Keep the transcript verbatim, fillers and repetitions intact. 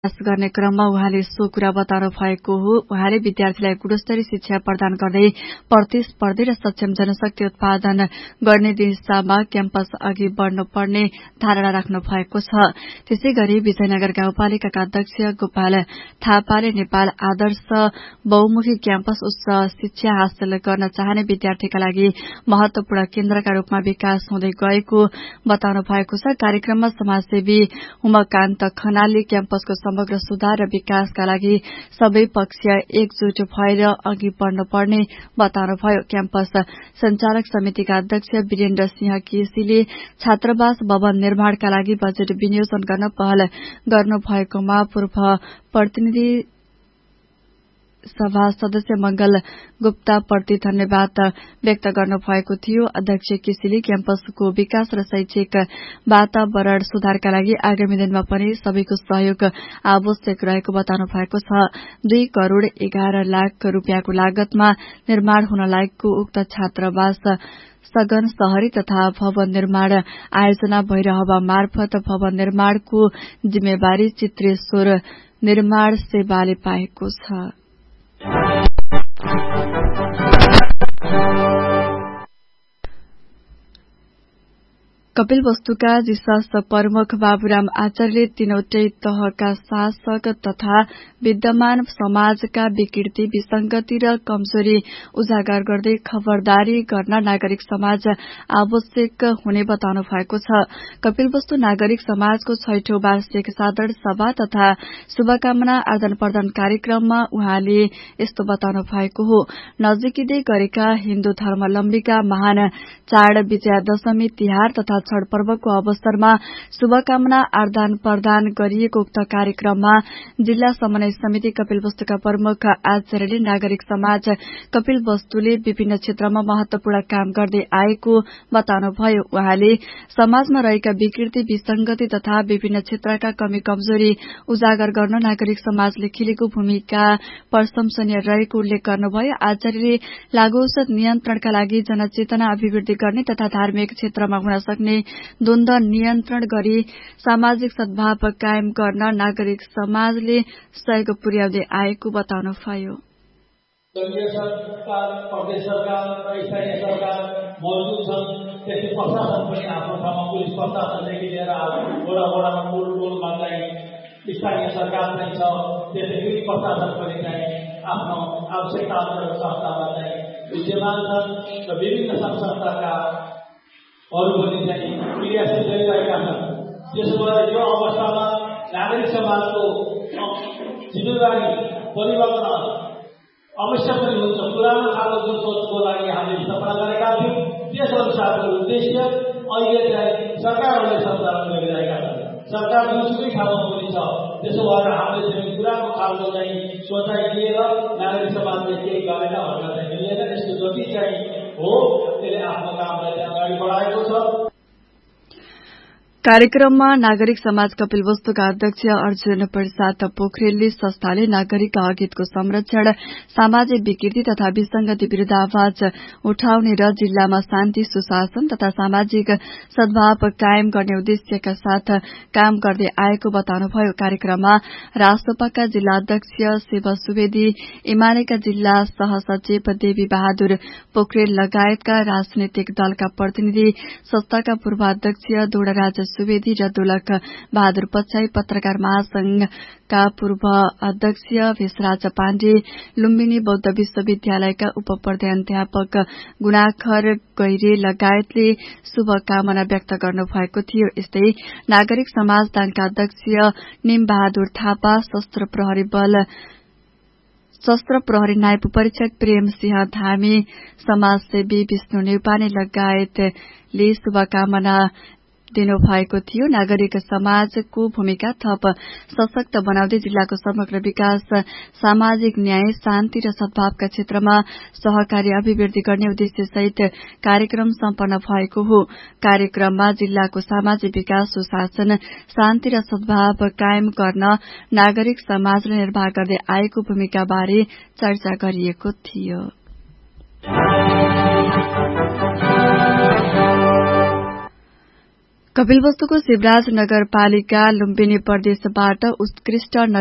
प्रयास गर्ने क्रममा उहाँले सो कुरा बताउनु भएको हो। उहाँले विद्यार्थीलाई गुणस्तरीय शिक्षा प्रदान गर्दै प्रतिस्पर्धी र सक्षम जनशक्ति उत्पादन गर्ने दिशामा क्याम्पस अघि बढ़नुपर्ने धारणा राख्नु भएको छ। त्यसैगरी विजयनगर गाउँपालिकाका अध्यक्ष गोपाल थापाले नेपाल आदर्श बहुमुखी क्याम्पस उच्च शिक्षा हासिल गर्न चाहने विद्यार्थीका लागि महत्वपूर्ण केन्द्रका रूपमा विकास हुँदै गएको बताउनु भएको छ। कार्यक्रममा समाजसेवी उमाकान्त खनालले क्याम्पसको समग्र सुधार र विकासका लागि सबै पक्ष एकजुट भएर अघि बढ़नुपर्ने बताउनुभयो। क्याम्पस संचालक समितिका अध्यक्ष वीरेन्द्र सिंह केसीले छात्रावास भवन निर्माणका लागि बजेट विनियोजन गर्न पहल गर्नुभएकोमा पूर्व प्रतिनिधि सभा सदस्य मंगल गुप्ता प्रति धन्यवाद व्यक्त गर्नुभएको थियो। अध्यक्ष केसीले क्याम्पसको विकास र शैक्षिक वातावरण सुधारका लागि आगामी दिनमा पनि सबैको सहयोग आवश्यक रहेको बताउनु भएको छ। दुई करोड़ एघार लाख रूपियाँको लागतमा निर्माण हुन लागेको उक्त छात्रावास सघन शहरी तथा भवन निर्माण आयोजना भैरहवा मार्फत भवन निर्माणको जिम्मेवारी चित्रेश्वर निर्माण सेवाले पाएको छ। कपिलवस्तुका जिसास प्रमुख बाबुराम आचार्यले तीनवटै तहका शासक तथा विद्यमान समाजका विकृति विसंगति र कमजोरी उजागर गर्दै खबरदारी गर्न नागरिक समाज आवश्यक हुने बताउनु भएको छ। कपिलवस्तु नागरिक समाजको छैठौं वार्षिक साधारण सभा तथा शुभकामना आदान प्रदान कार्यक्रममा उहाँले यस्तो बताउनु भएको हो। नजिकै गरेका हिन्दू धर्मावलम्बीका महान चाड विजयादशमी तिहार तथा छठ पर्वको अवसरमा शुभकामना आदान प्रदान गरिएको उक्त कार्यक्रममा जिल्ला समन्वय समिति कपिलवस्तुका प्रमुख आचार्यले नागरिक समाज कपिलवस्तुले विभिन्न क्षेत्रमा महत्वपूर्ण काम गर्दै आएको बताउनुभयो। उहाँले समाजमा रहेका विकृति विसंगति तथा विभिन्न क्षेत्रका कमी कमजोरी उजागर गर्न नागरिक समाजले खेलेको भूमिका प्रशंसनीय रहेको उल्लेख गर्नुभयो। आचार्यले लागू औषध नियन्त्रणका लागि जनचेतना अभिवृद्धि गर्ने तथा धार्मिक क्षेत्रमा हुन सक्ने द्वन्द्व नियन्त्रण गरी सामाजिक सद्भाव कायम गर्न नागरिक समाजले सहयोग पुर्याउँदै आएको बताउनुभयो। केन्द्रीय सरकार, प्रदेश सरकार र स्थानीय सरकार मौजूद छन्। त्यसै प्रशासन पनि आफ्नो ठाउँमा पुलिस प्रशासनदेखि लिएर वडा वडामा टोल टोलमा चाहिँ स्थानीय सरकार पनि छ। त्यसै गरी प्रशासन पनि चाहिँ आफ्नो आवश्यकताअनुसार संस्थामा चाहिँ विद्यमान छन् र विभिन्न सङ्घ संस्थाका अरू पनि चाहिँ क्रियाशील गरिरहेका छन्। त्यसो भएर यो अवस्थामा नागरिक समाजको जिम्मेवारी परिवर्तन अवश्य पनि हुन्छ। पुरानो खालको जुन सोचको लागि हामीले सपना गरेका थियौँ त्यस अनुसारको उद्देश्य अहिले चाहिँ सरकारहरूले सञ्चालन गरिरहेका छन्। सरकार जुनसुकै ठाउँमा पनि छ। त्यसो भएर हामीले चाहिँ पुरानो खालको चाहिँ सोचाइ लिएर नागरिक समाजले केही गरेन भनेर चाहिँ मिलेन। यसको जति चाहिँ हो त्यसले आफ्नो कामलाई चाहिँ अगाडि बढाएको छ। कार्यक्रममा नागरिक समाज कपिलवस्तुका अध्यक्ष अर्जुन प्रसाद पोखरेलले संस्थाले नागरिक हितको संरक्षण, सामाजिक विकृति तथा विसंगति विरूद्ध आवाज उठाउने र जिल्लामा शान्ति सुशासन तथा सामाजिक सद्भाव कायम गर्ने उद्देश्यका साथ काम गर्दै आएको बताउनुभयो। कार्यक्रममा राष्ट्रपाका जिल्ला अध्यक्ष शिव सुवेदी, एमालेका जिल्ला सहसचिव देवी बहादुर पोखरेल लगायतका राजनीतिक दलका प्रतिनिधि, संस्थाका पूर्व अध्यक्ष दोडराज सुवेदी र दोलक बहादुर पच्छाई, पत्रकार महासंघका पूर्व अध्यक्ष भेषराज पाण्डे, लुम्बिनी बौद्ध विश्वविद्यालयका उप प्रधानाध्यापक गुणाखर गैरे लगायतले शुभकामना व्यक्त गर्नुभएको थियो। यस्तै नागरिक समाज दाङका अध्यक्ष निम बहादुर थापा, सशस्त्र प्रहरी बल सशस्त्र प्रहरी नायब परीक्षक प्रेम सिंह धामी, समाजसेवी विष्णु नेउपाने लगायतले शुभकामना दिनुभएको थियो। नागरिक समाजको भूमिका थप सशक्त बनाउँदै जिल्लाको समग्र विकास, सामाजिक न्याय, शान्ति र सद्भावका क्षेत्रमा सहकारी अभिवृद्धि गर्ने उद्देश्य सहित कार्यक्रम सम्पन्न भएको हो। कार्यक्रममा जिल्लाको सामाजिक विकास, सुशासन, शान्ति र सद्भाव कायम गर्न नागरिक समाजले निर्वाह गर्दै आएको भूमिका बारे चर्चा गरिएको थियो। कपिलवस्तुको शिवराज नगरपालिका लुम्बिनी प्रदेशबाट उत्कृष्ट